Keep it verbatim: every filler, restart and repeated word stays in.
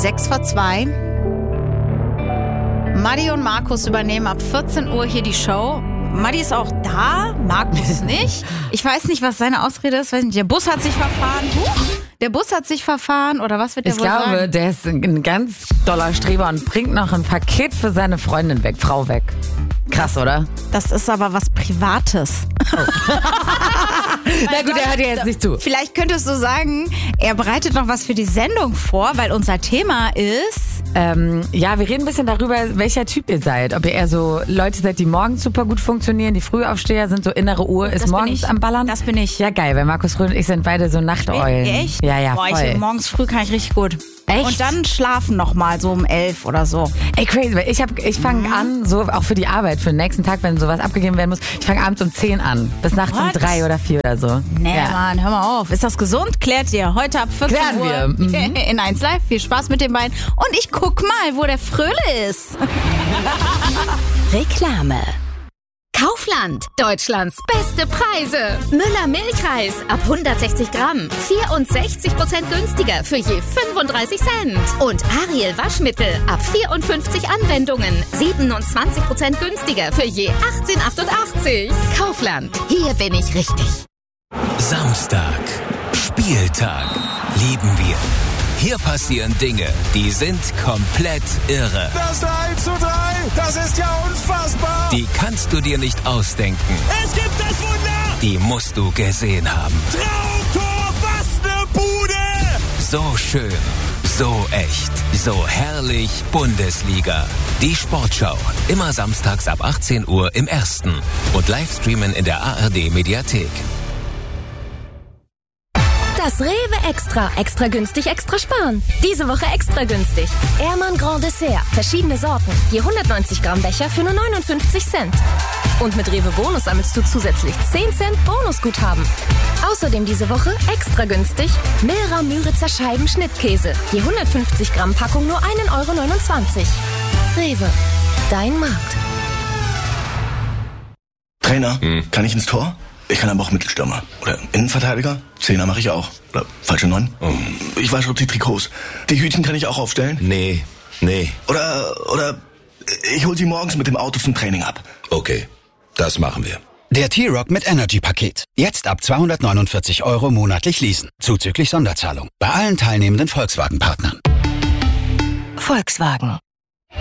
sechs vor zwei. Madi und Markus übernehmen ab vierzehn Uhr hier die Show. Madi ist auch da, Markus nicht. Ich weiß nicht, was seine Ausrede ist. Weiß nicht, der Bus hat sich verfahren. Huch, der Bus hat sich verfahren oder was wird der ich wohl glaube, sagen? der ist ein ganz doller Streber und bringt noch ein Paket für seine Freundin weg, Frau weg. Krass, oder? Das ist aber was Privates. Oh. Na gut, er hört ja jetzt nicht zu. Vielleicht könntest du sagen, er bereitet noch was für die Sendung vor, weil unser Thema ist... Ähm, ja, wir reden ein bisschen darüber, welcher Typ ihr seid. Ob ihr eher so Leute seid, die morgens super gut funktionieren, die Frühaufsteher sind, so innere Uhr ist Das bin morgens ich. am Ballern. Das bin ich. Ja, geil, weil Markus Röhn und ich sind beide so Nachteulen. Echt? Ja, ja, Boah, voll. ich, morgens früh kann ich richtig gut. Echt? Und dann schlafen noch mal so um elf oder so. Ey, crazy, weil ich, hab- ich fange Mhm. an, so auch für die Arbeit, für den nächsten Tag, wenn sowas abgegeben werden muss, ich fange abends um zehn an, bis nachts um What? drei oder vier oder so. Nee, ja. Mann, hör mal auf. Ist das gesund? Klärt ihr heute ab vierzehn Klären Uhr wir. Mhm. in eins Live. Viel Spaß mit den beiden. Und ich guck mal, wo der Fröhle ist. Reklame. Kaufland, Deutschlands beste Preise. Müller Milchreis ab hundertsechzig Gramm, vierundsechzig Prozent günstiger für je fünfunddreißig Cent. Und Ariel Waschmittel ab vierundfünfzig Anwendungen, siebenundzwanzig Prozent günstiger für je achtzehn achtundachtzig. Kaufland, hier bin ich richtig. Samstag, Spieltag, lieben wir. Hier passieren Dinge, die sind komplett irre. Das eins zu drei, das ist ja unfassbar. Die kannst du dir nicht ausdenken. Es gibt das Wunder. Die musst du gesehen haben. Traumtor, was ne Bude. So schön, so echt, so herrlich Bundesliga. Die Sportschau, immer samstags ab achtzehn Uhr im Ersten und Livestreamen in der A R D Mediathek. Das Rewe Extra. Extra günstig, extra sparen. Diese Woche extra günstig. Ehrmann Grand Dessert. Verschiedene Sorten. Je hundertneunzig Gramm Becher für nur neunundfünfzig Cent. Und mit Rewe Bonus sammelst du zusätzlich zehn Cent Bonusguthaben. Außerdem diese Woche extra günstig Milra Müritzer Scheiben Schnittkäse. Je hundertfünfzig Gramm Packung nur einen Euro neunundzwanzig. Rewe. Dein Markt. Trainer, kann ich ins Tor? Ich kann aber auch Mittelstürmer. Oder Innenverteidiger? Zehner mache ich auch. Oder falsche Neun? Ich wasche auch die Trikots. Die Hütchen kann ich auch aufstellen? Nee, nee. Oder, oder ich hol sie morgens mit dem Auto zum Training ab. Okay, das machen wir. Der T-Rock mit Energy-Paket. Jetzt ab zweihundertneunundvierzig Euro monatlich leasen. Zuzüglich Sonderzahlung. Bei allen teilnehmenden Volkswagen-Partnern. Volkswagen.